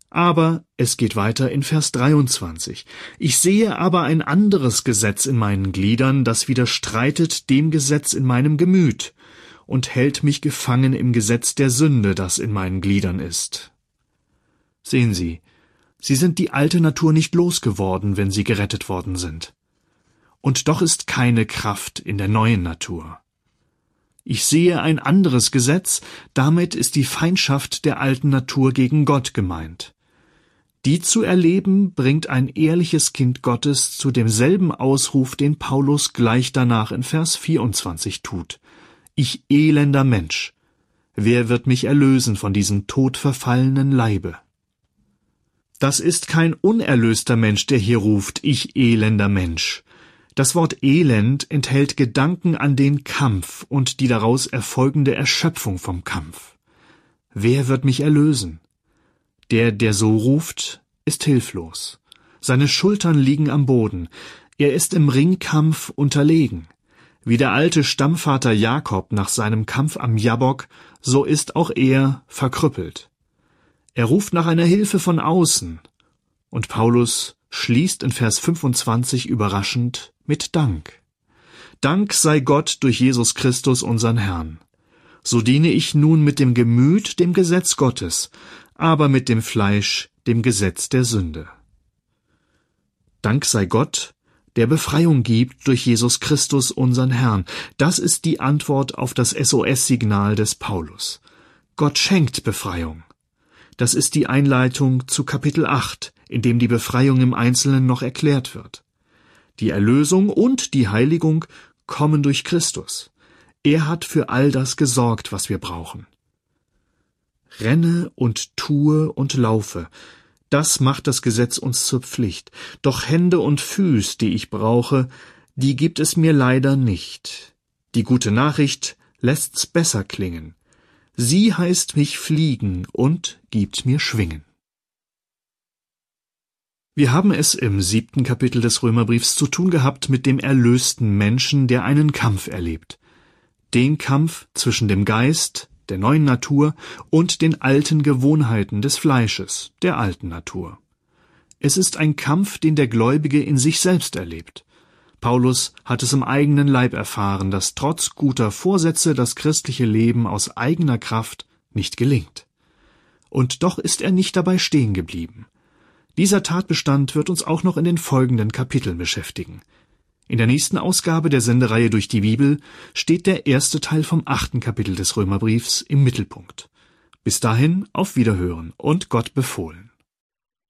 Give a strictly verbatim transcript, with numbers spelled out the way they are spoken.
Aber es geht weiter in Vers dreiundzwanzig. Ich sehe aber ein anderes Gesetz in meinen Gliedern, das widerstreitet dem Gesetz in meinem Gemüt und hält mich gefangen im Gesetz der Sünde, das in meinen Gliedern ist. Sehen Sie, Sie sind die alte Natur nicht losgeworden, wenn Sie gerettet worden sind. Und doch ist keine Kraft in der neuen Natur. Ich sehe ein anderes Gesetz, damit ist die Feindschaft der alten Natur gegen Gott gemeint. Die zu erleben, bringt ein ehrliches Kind Gottes zu demselben Ausruf, den Paulus gleich danach in Vers vierundzwanzig tut. Ich elender Mensch, wer wird mich erlösen von diesem todverfallenen Leibe? Das ist kein unerlöster Mensch, der hier ruft, ich elender Mensch. Das Wort Elend enthält Gedanken an den Kampf und die daraus erfolgende Erschöpfung vom Kampf. Wer wird mich erlösen? Der, der so ruft, ist hilflos. Seine Schultern liegen am Boden. Er ist im Ringkampf unterlegen. Wie der alte Stammvater Jakob nach seinem Kampf am Jabbok, so ist auch er verkrüppelt. Er ruft nach einer Hilfe von außen. Und Paulus schließt in Vers fünfundzwanzig überraschend mit Dank. Dank sei Gott durch Jesus Christus, unseren Herrn. So diene ich nun mit dem Gemüt dem Gesetz Gottes, aber mit dem Fleisch dem Gesetz der Sünde. Dank sei Gott, der Befreiung gibt durch Jesus Christus, unseren Herrn. Das ist die Antwort auf das S O S-Signal des Paulus. Gott schenkt Befreiung. Das ist die Einleitung zu Kapitel acht, in dem die Befreiung im Einzelnen noch erklärt wird. Die Erlösung und die Heiligung kommen durch Christus. Er hat für all das gesorgt, was wir brauchen. Renne und tue und laufe, das macht das Gesetz uns zur Pflicht. Doch Hände und Füß, die ich brauche, die gibt es mir leider nicht. Die gute Nachricht lässt's besser klingen. Sie heißt mich fliegen und gibt mir schwingen. Wir haben es im siebten Kapitel des Römerbriefs zu tun gehabt mit dem erlösten Menschen, der einen Kampf erlebt. Den Kampf zwischen dem Geist, der neuen Natur, und den alten Gewohnheiten des Fleisches, der alten Natur. Es ist ein Kampf, den der Gläubige in sich selbst erlebt. Paulus hat es im eigenen Leib erfahren, dass trotz guter Vorsätze das christliche Leben aus eigener Kraft nicht gelingt. Und doch ist er nicht dabei stehen geblieben. Dieser Tatbestand wird uns auch noch in den folgenden Kapiteln beschäftigen. In der nächsten Ausgabe der Sendereihe durch die Bibel steht der erste Teil vom achten Kapitel des Römerbriefs im Mittelpunkt. Bis dahin auf Wiederhören und Gott befohlen.